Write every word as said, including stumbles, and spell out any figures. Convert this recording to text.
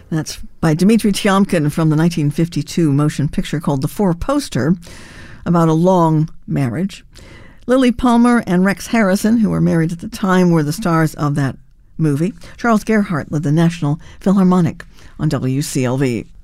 That's by Dmitry Tiomkin from the nineteen fifty-two motion picture called The Four Poster, about a long marriage. Lily Palmer and Rex Harrison, who were married at the time, were the stars of that movie. Charles Gerhardt led the National Philharmonic on W C L V.